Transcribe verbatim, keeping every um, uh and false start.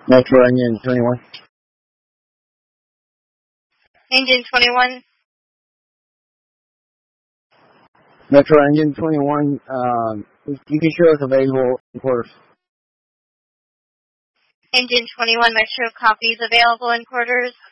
Metro Engine twenty-one. Engine twenty-one. Metro Engine twenty-one, um, you can show us available in quarters. Engine twenty-one, Metro copies available in quarters.